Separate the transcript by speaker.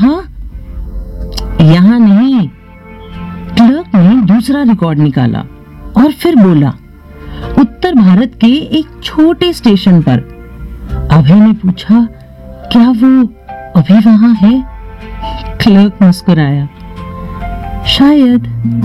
Speaker 1: कहा, यहां नहीं। क्लर्क ने दूसरा रिकॉर्ड निकाला और फिर बोला, उत्तर भारत के एक छोटे स्टेशन पर। अभय ने पूछा, क्या वो अभी वहां है? क्लर्क मुस्कुराया, शायद।